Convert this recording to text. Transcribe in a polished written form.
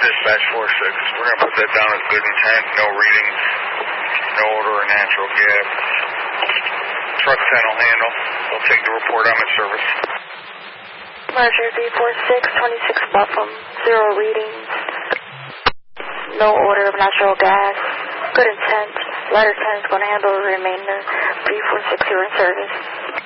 dispatch 4-6. We're going to put that down as good intent, no readings, no odor or natural gas. Truck 10 will handle. They'll take the report on its service. Roger, B46, 26 Buffum, 0 readings, no odor of natural gas, good intent. Ladder 10 is going to handle the remainder. B46, you're in service.